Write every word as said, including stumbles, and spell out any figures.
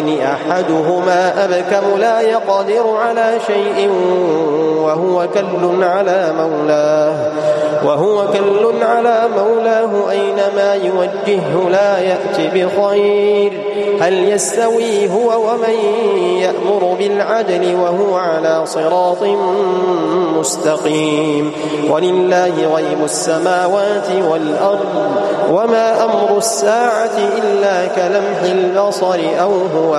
أحدهما أبكم لا يقدر على شيء وهو كل على مولاه وهو كل على مولاه أينما يوجهه لا يأتي بخير. هل يستوي هو ومن يأمر بالعدل وهو على صراط مستقيم؟ ولله غيب السماوات والأرض وما أمر الساعة إلا كلمح البصر أو هو